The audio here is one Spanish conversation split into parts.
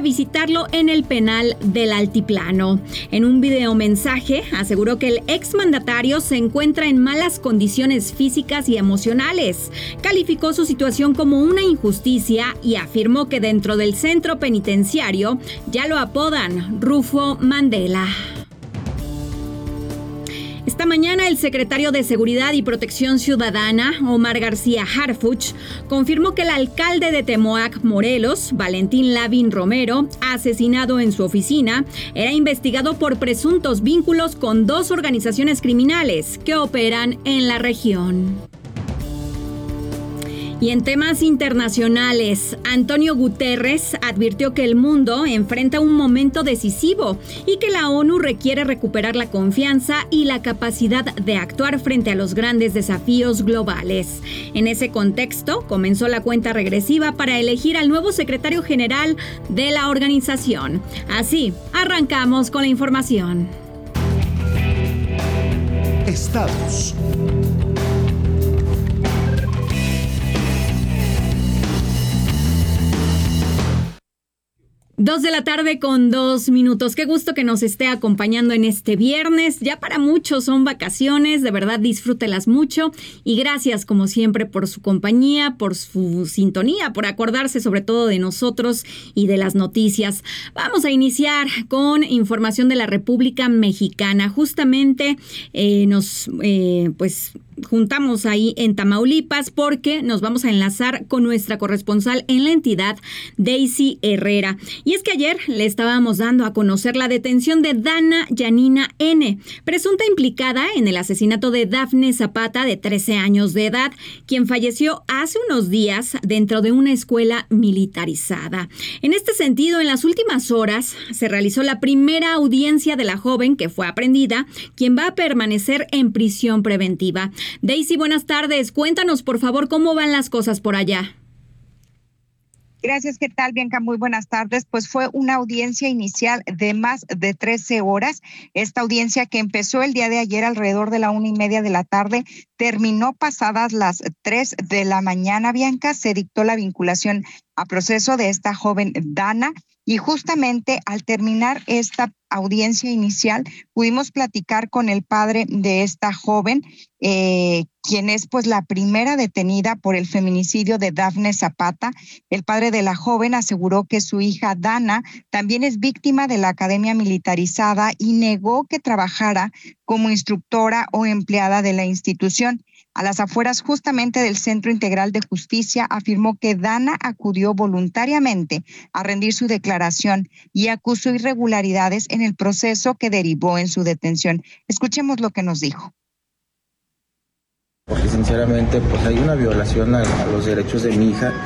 visitarlo en el penal del Altiplano. En un videomensaje aseguró que el exmandatario se encuentra en malas condiciones físicas y emocionales. Calificó su situación como una injusticia y afirmó que dentro del centro penitenciario ya lo apodan Rufo Mandela. Esta mañana, el secretario de Seguridad y Protección Ciudadana, Omar García Harfuch, confirmó que el alcalde de Temoac, Morelos, Valentín Lavín Romero, asesinado en su oficina, era investigado por presuntos vínculos con 2 organizaciones criminales que operan en la región. Y en temas internacionales, Antonio Guterres advirtió que el mundo enfrenta un momento decisivo y que la ONU requiere recuperar la confianza y la capacidad de actuar frente a los grandes desafíos globales. En ese contexto, comenzó la cuenta regresiva para elegir al nuevo secretario general de la organización. Así, arrancamos con la información. Estados. 2:02 p.m. Qué gusto que nos esté acompañando en este viernes. Ya para muchos son vacaciones, de verdad disfrútelas mucho y gracias como siempre por su compañía, por su sintonía, por acordarse sobre todo de nosotros y de las noticias. Vamos a iniciar con información de la República Mexicana. Justamente nos juntamos ahí en Tamaulipas porque nos vamos a enlazar con nuestra corresponsal en la entidad, Daisy Herrera. Y es que ayer le estábamos dando a conocer la detención de Dana Yanina N., presunta implicada en el asesinato de Dafne Zapata, de 13 años de edad, quien falleció hace unos días dentro de una escuela militarizada. En este sentido, en las últimas horas se realizó la primera audiencia de la joven que fue aprehendida, quien va a permanecer en prisión preventiva. Daisy, buenas tardes. Cuéntanos, por favor, cómo van las cosas por allá. Gracias, ¿qué tal, Bianca? Muy buenas tardes. Pues fue una audiencia inicial de más de 13 horas. Esta audiencia que empezó el día de ayer alrededor de la 1:30 de la tarde, terminó pasadas las 3 de la mañana, Bianca. Se dictó la vinculación a proceso de esta joven Dana y justamente al terminar esta audiencia inicial pudimos platicar con el padre de esta joven, quien es pues la primera detenida por el feminicidio de Dafne Zapata. El padre de la joven aseguró que su hija Dana también es víctima de la academia militarizada y negó que trabajara como instructora o empleada de la institución. A las afueras justamente del Centro Integral de Justicia, afirmó que Dana acudió voluntariamente a rendir su declaración y acusó irregularidades en el proceso que derivó en su detención. Escuchemos lo que nos dijo. Porque sinceramente pues hay una violación a los derechos de mi hija.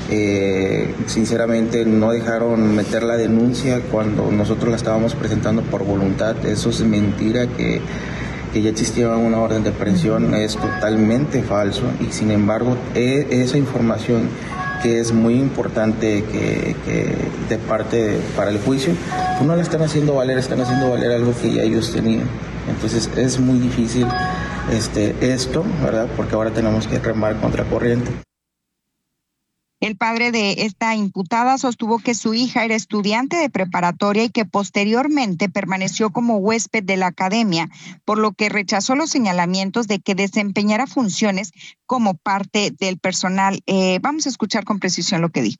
Sinceramente no dejaron meter la denuncia cuando nosotros la estábamos presentando por voluntad. Eso es mentira, que ya existía una orden de aprehensión, es totalmente falso y sin embargo esa información que es muy importante que de parte para el juicio, pues no la están haciendo valer algo que ya ellos tenían. Entonces es muy difícil esto, ¿verdad? Porque ahora tenemos que remar contra corriente. El padre de esta imputada sostuvo que su hija era estudiante de preparatoria y que posteriormente permaneció como huésped de la academia, por lo que rechazó los señalamientos de que desempeñara funciones como parte del personal. Vamos a escuchar con precisión lo que dijo.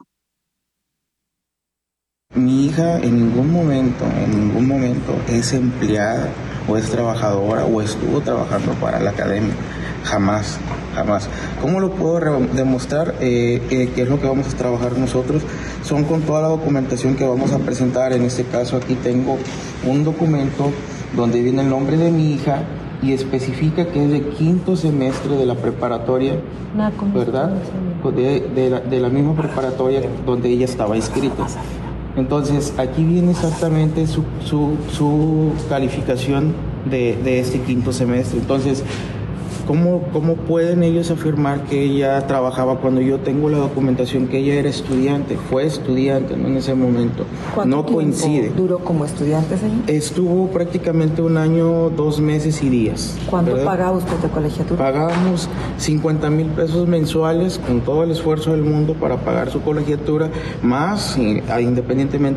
Mi hija en ningún momento es empleada o es trabajadora o estuvo trabajando para la academia. Jamás. ¿Cómo lo puedo demostrar? ¿Qué es lo que vamos a trabajar nosotros? Son con toda la documentación que vamos a presentar. En este caso aquí tengo un documento donde viene el nombre de mi hija y especifica que es de 5º semestre de la preparatoria, ¿verdad? De la misma preparatoria donde ella estaba inscrita. Entonces aquí viene exactamente su calificación de este 5º semestre. Entonces, ¿Cómo pueden ellos afirmar que ella trabajaba cuando yo tengo la documentación que ella era estudiante? Fue estudiante, ¿no? En ese momento. No coincide. ¿Duró como estudiante, señor? Estuvo prácticamente 1 año, 2 meses y días. ¿Cuánto pagaba usted de colegiatura? Pagábamos 50,000 pesos mensuales con todo el esfuerzo del mundo para pagar su colegiatura, más independientemente